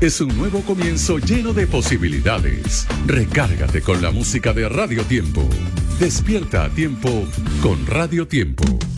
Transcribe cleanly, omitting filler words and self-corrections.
es un nuevo comienzo lleno de posibilidades. Recárgate con la música de Radio Tiempo. Despierta a tiempo con Radio Tiempo.